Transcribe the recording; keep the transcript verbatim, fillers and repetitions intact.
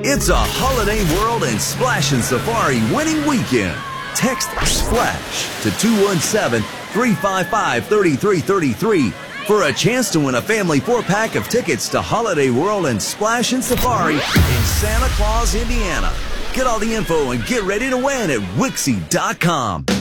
It's a Holiday World and Splash and Safari winning weekend. Text SPLASH to two one seven, three five five, three three three three for a chance to win a family four-pack of tickets to Holiday World and Splash and Safari in Santa Claus, Indiana. Get all the info and get ready to win at Wixie dot com.